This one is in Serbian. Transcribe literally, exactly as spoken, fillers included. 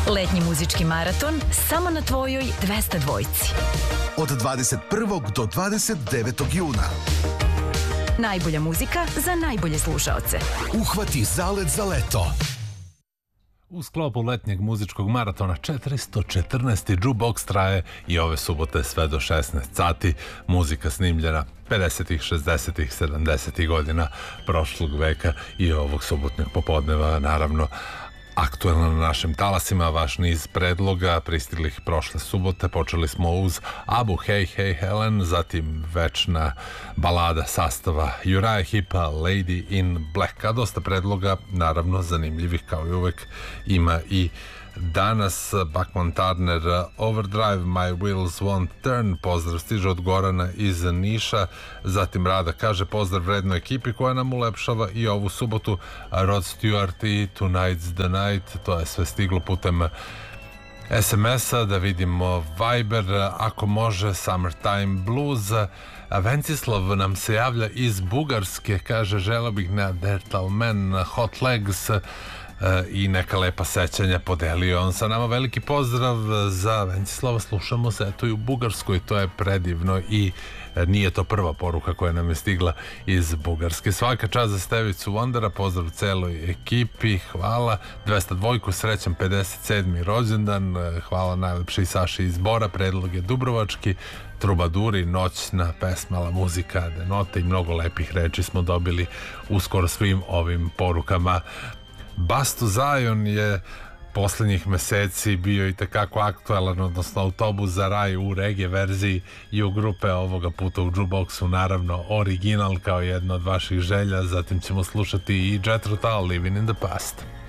Letnji muzički maraton samo na tvojoj dvesta dvojci. Od dvadeset prvog do dvadeset devetog juna. Najbolja muzika za najbolje slušaoce. Uhvati zalet za leto. U sklopu letnjeg muzičkog maratona četiristo četrnaesti Jukebox traje i ove subote sve do šesnaest sati. Muzika snimljena pedesetih, šezdesetih, sedamdesetih godina prošlog veka i ovog subotnjeg popodneva, naravno aktuelno na našim talasima. Vaš niz predloga pristiglih prošle subote. Počeli smo uz Abu Hey Hey Helen, zatim večna balada sastava Uriah Heepa Lady in Black, a dosta predloga, naravno zanimljivih kao i uvek, ima i danas. Bachman Turner Overdrive, My Wheels Won't Turn, pozdrav stiže od Gorana iz Niša. Zatim Rada kaže pozdrav vrednoj ekipi koja nam ulepšava i ovu subotu. Rod Stewart i Tonight's the Night, to je sve stiglo putem es em es-a. Da vidimo Viber, ako može Summertime Blues. Vencislav nam se javlja iz Bugarske, kaže želeo bih na Dertal Man, Hot Legs i neka lepa sećanja podelio on sa nama. Veliki pozdrav za Vencislava, slušamo se eto i u Bugarskoj, to je predivno i nije to prva poruka koja nam je stigla iz Bugarske. Svaka čast za Stevicu Wondera, pozdrav celoj ekipi, hvala. dvesta dva, srećan pedeset sedmi rođendan, hvala najlepši Saši iz Bora, predlog je dubrovački, Trubaduri, noćna pesmala muzika, denote i mnogo lepih reči smo dobili uskoro svim ovim porukama. Bastu Zion je poslednjih meseci bio i tekako aktualan, odnosno autobus za raj u reggae verziji i u grupe ovoga puta u Jukeboxu, naravno original kao jedna od vaših želja. Zatim ćemo slušati i Jethro Tull, Living in the Past.